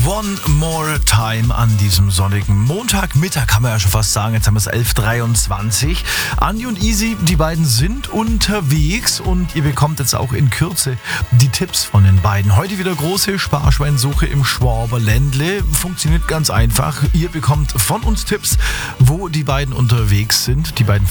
One More Time an diesem sonnigen Montagmittag, kann man ja schon fast sagen. Jetzt haben wir es 11.23 Uhr. Andi und Easy, die beiden sind unterwegs und ihr bekommt jetzt auch in Kürze die Tipps von den beiden. Heute wieder große Sparschweinsuche im Schwaberländle. Funktioniert ganz einfach. Ihr bekommt von uns Tipps, wo die beiden unterwegs sind. Die beiden